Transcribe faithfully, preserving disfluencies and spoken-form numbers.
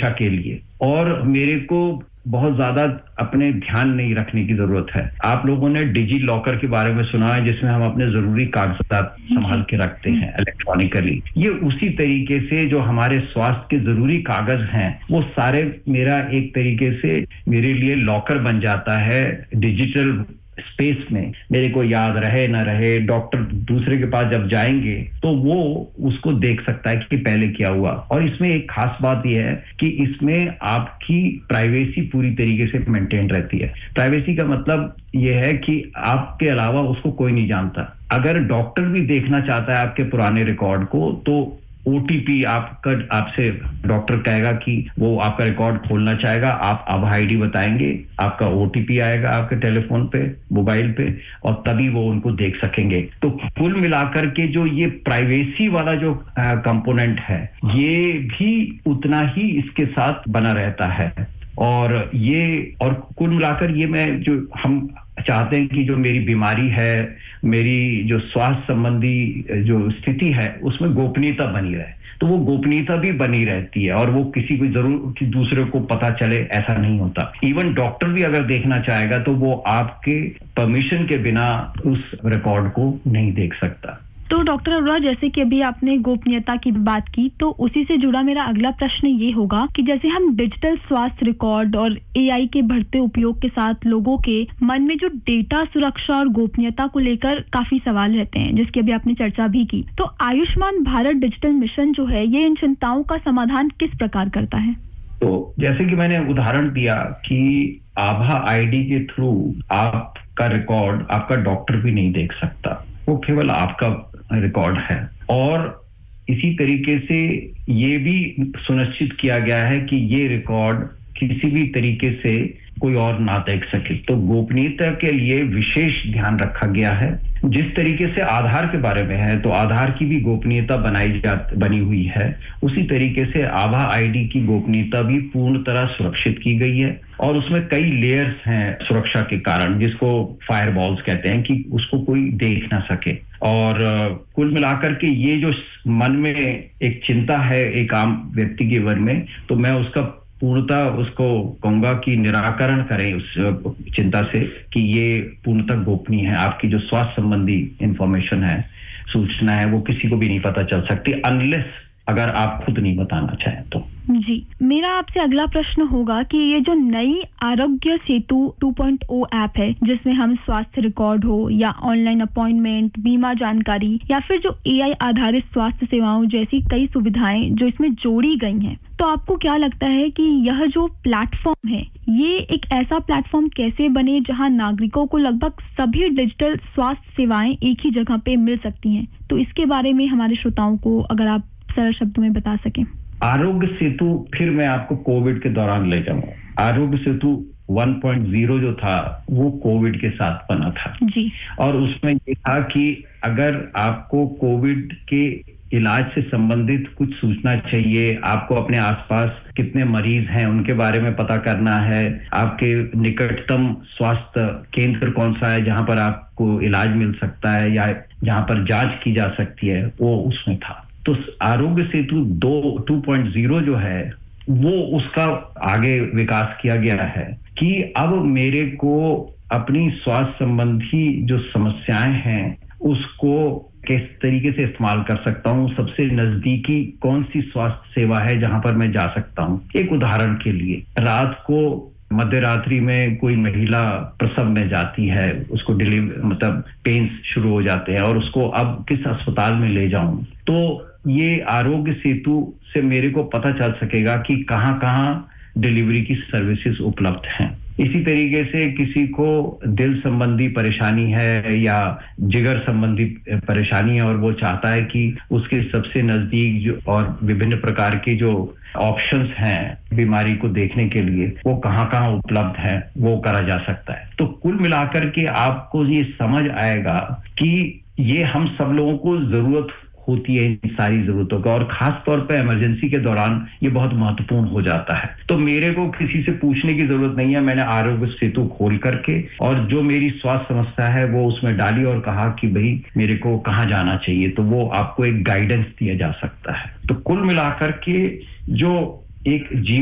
सुरक्षा के लिए, और मेरे को बहुत ज्यादा अपने ध्यान नहीं रखने की जरूरत है। आप लोगों ने डिजी लॉकर के बारे में सुना है, जिसमें हम अपने जरूरी कागजात संभाल के रखते हैं इलेक्ट्रॉनिकली। ये उसी तरीके से जो हमारे स्वास्थ्य के जरूरी कागज हैं, वो सारे मेरा एक तरीके से मेरे लिए लॉकर बन जाता है डिजिटल स्पेस में। मेरे को याद रहे ना रहे, डॉक्टर दूसरे के पास जब जाएंगे तो वो उसको देख सकता है कि पहले क्या हुआ। और इसमें एक खास बात यह है कि इसमें आपकी प्राइवेसी पूरी तरीके से मेंटेन रहती है। प्राइवेसी का मतलब यह है कि आपके अलावा उसको कोई नहीं जानता। अगर डॉक्टर भी देखना चाहता है आपके पुराने रिकॉर्ड को, तो ओटीपी आपका आपसे डॉक्टर कहेगा कि वो आपका रिकॉर्ड खोलना चाहेगा, आप अब आईडी बताएंगे, आपका ओटीपी आएगा आपके टेलीफोन पे, मोबाइल पे, और तभी वो उनको देख सकेंगे। तो कुल मिलाकर के जो ये प्राइवेसी वाला जो कंपोनेंट है, ये भी उतना ही इसके साथ बना रहता है। और ये और कुल मिलाकर ये मैं जो हम चाहते हैं कि जो मेरी बीमारी है, मेरी जो स्वास्थ्य संबंधी जो स्थिति है, उसमें गोपनीयता बनी रहे। तो वो गोपनीयता भी बनी रहती है, और वो किसी को जरूर कि दूसरे को पता चले ऐसा नहीं होता। इवन डॉक्टर भी अगर देखना चाहेगा तो वो आपके परमिशन के बिना उस रिकॉर्ड को नहीं देख सकता। तो डॉक्टर अरोड़ा, जैसे कि अभी आपने गोपनीयता की बात की, तो उसी से जुड़ा मेरा अगला प्रश्न ये होगा कि जैसे हम डिजिटल स्वास्थ्य रिकॉर्ड और एआई के बढ़ते उपयोग के साथ लोगों के मन में जो डेटा सुरक्षा और गोपनीयता को लेकर काफी सवाल रहते हैं, जिसकी अभी आपने चर्चा भी की, तो आयुष्मान भारत डिजिटल मिशन जो है, ये इन चिंताओं का समाधान किस प्रकार करता है? तो जैसे कि मैंने उदाहरण दिया कि आभा आईडी के थ्रू आपका रिकॉर्ड आपका डॉक्टर भी नहीं देख सकता, वो केवल आपका रिकॉर्ड है। और इसी तरीके से ये भी सुनिश्चित किया गया है कि ये रिकॉर्ड किसी भी तरीके से कोई और ना देख सके। तो गोपनीयता के लिए विशेष ध्यान रखा गया है। जिस तरीके से आधार के बारे में है, तो आधार की भी गोपनीयता बनाई जा बनी हुई है, उसी तरीके से आभा आईडी की गोपनीयता भी पूर्ण तरह सुरक्षित की गई है। और उसमें कई लेयर्स हैं सुरक्षा के कारण, जिसको फायरवॉल्स कहते हैं, कि उसको कोई देख ना सके। और कुल मिलाकर के ये जो मन में एक चिंता है एक आम व्यक्ति के मन में, तो मैं उसका पूर्णतः उसको कहूंगा कि निराकरण करें उस चिंता से कि ये पूर्णतः गोपनीय है। आपकी जो स्वास्थ्य संबंधी इंफॉर्मेशन है, सूचना है, वो किसी को भी नहीं पता चल सकती अनलेस अगर आप खुद नहीं बताना चाहें तो। जी, मेरा आपसे अगला प्रश्न होगा कि ये जो नई आरोग्य सेतु टू पॉइंट ओ ऐप है, जिसमें हम स्वास्थ्य रिकॉर्ड हो या ऑनलाइन अपॉइंटमेंट, बीमा जानकारी या फिर जो एआई आधारित स्वास्थ्य सेवाओं जैसी कई सुविधाएं जो इसमें जोड़ी गई हैं, तो आपको क्या लगता है कि यह जो प्लेटफॉर्म है, ये एक ऐसा प्लेटफॉर्म कैसे बने जहां नागरिकों को लगभग सभी डिजिटल स्वास्थ्य सेवाएं एक ही जगह पे मिल सकती हैं? तो इसके बारे में हमारे श्रोताओं को अगर आप सरल शब्दों में बता सकें। आरोग्य सेतु, फिर मैं आपको कोविड के दौरान ले जाऊंगा। Aarogya Setu one point zero जो था वो कोविड के साथ बना था जी। और उसमें ये था कि अगर आपको कोविड के इलाज से संबंधित कुछ सूचना चाहिए, आपको अपने आसपास कितने मरीज हैं उनके बारे में पता करना है, आपके निकटतम स्वास्थ्य केंद्र कौन सा है जहां पर आपको इलाज मिल सकता है या जहां पर जांच की जा सकती है, वो उसमें था। तो आरोग्य सेतु दो टू पॉइंट ज़ीरो जो है वो उसका आगे विकास किया गया है कि अब मेरे को अपनी स्वास्थ्य संबंधी जो समस्याएं हैं उसको किस तरीके से इस्तेमाल कर सकता हूं, सबसे नजदीकी कौन सी स्वास्थ्य सेवा है जहां पर मैं जा सकता हूं। एक उदाहरण के लिए, रात को मध्य रात्रि में कोई महिला प्रसव में जाती है, उसको डिलीवरी मतलब पेन्स शुरू हो जाते हैं और उसको अब किस अस्पताल में ले जाऊं, तो ये आरोग्य सेतु से मेरे को पता चल सकेगा कि कहां कहां डिलीवरी की सर्विसेज उपलब्ध हैं। इसी तरीके से किसी को दिल संबंधी परेशानी है या जिगर संबंधी परेशानी है और वो चाहता है कि उसके सबसे नजदीक जो और विभिन्न प्रकार के जो ऑप्शंस हैं बीमारी को देखने के लिए वो कहां कहां उपलब्ध है, वो करा जा सकता है। तो कुल मिलाकर के आपको ये समझ आएगा कि ये हम सब लोगों को जरूरत होती है इन सारी जरूरतों का, और खास तौर पे इमरजेंसी के दौरान ये बहुत महत्वपूर्ण हो जाता है। तो मेरे को किसी से पूछने की जरूरत नहीं है, मैंने आरोग्य सेतु खोल करके और जो मेरी स्वास्थ्य समस्या है वो उसमें डाली और कहा कि भाई मेरे को कहाँ जाना चाहिए, तो वो आपको एक गाइडेंस दिया जा सकता है। तो कुल मिलाकर के जो एक जीवन